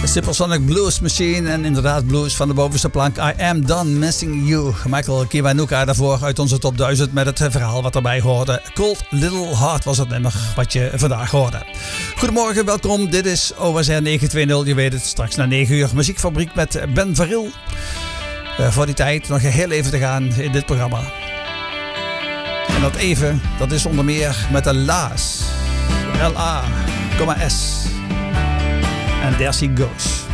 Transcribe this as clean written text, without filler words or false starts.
Supersonic Blues Machine en inderdaad blues van de bovenste plank. I Am Done Missing You. Michael Kiwanuka daarvoor uit onze top 1000 met het verhaal wat erbij hoorde. Cold Little Heart was het nummer wat je vandaag hoorde. Goedemorgen, welkom. Dit is OSR 920. Je weet het, straks na 9 uur muziekfabriek met Ben Veril. Voor die tijd nog heel even te gaan in dit programma. En dat even, dat is onder meer met de La's. L-A, S. And there she goes.